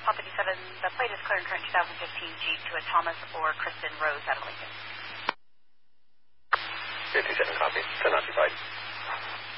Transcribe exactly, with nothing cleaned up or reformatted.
Papa fifty-seven, the plate is clear and current twenty fifteen Jeep to a Thomas or Kristen Rose out of Lincoln. fifty-seven, copy. ten occupied.